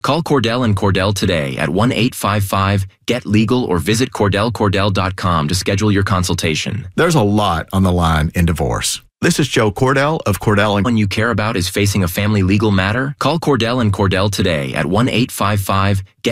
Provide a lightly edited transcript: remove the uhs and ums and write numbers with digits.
Call Cordell and Cordell today at 1-855-GET-LEGAL or visit CordellCordell.com to schedule your consultation. There's a lot on the line in divorce. This is Joe Cordell of Cordell and... When you care about is facing a family legal matter, call Cordell and Cordell today at 1-855-GET